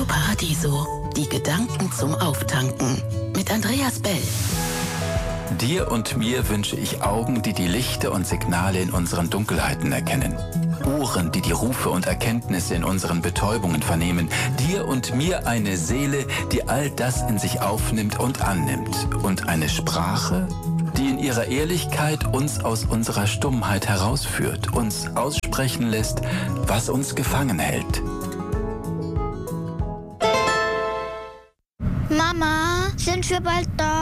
Radio Paradiso. Die Gedanken zum Auftanken. Mit Andreas Bell. Dir und mir wünsche ich Augen, die die Lichter und Signale in unseren Dunkelheiten erkennen. Ohren, die die Rufe und Erkenntnisse in unseren Betäubungen vernehmen. Dir und mir eine Seele, die all das in sich aufnimmt und annimmt. Und eine Sprache, die in ihrer Ehrlichkeit uns aus unserer Stummheit herausführt, uns aussprechen lässt, was uns gefangen hält. Mama, sind wir bald da?